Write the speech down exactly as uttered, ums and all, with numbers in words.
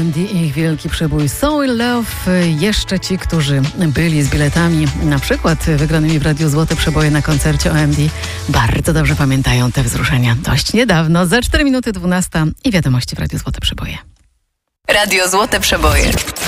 D i ich wielki przebój So in Love. Jeszcze ci, którzy byli z biletami, na przykład wygranymi w Radiu Złote Przeboje na koncercie O M D, bardzo dobrze pamiętają te wzruszenia. Dość niedawno, za cztery minuty dwunasta i wiadomości w Radiu Złote Przeboje. Radio Złote Przeboje.